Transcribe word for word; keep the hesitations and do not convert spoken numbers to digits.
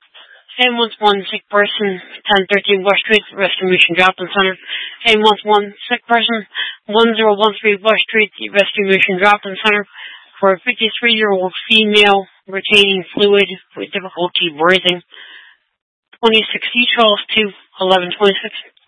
ten one one, sick person, ten thirteen West Street, Rescue Mission Drop-In Center. ten one one, sick person, one zero one three West Street, Rescue Mission Drop-In Center, for a fifty-three-year-old female retaining fluid with difficulty breathing. twenty-six E Charles two, eleven twenty-six.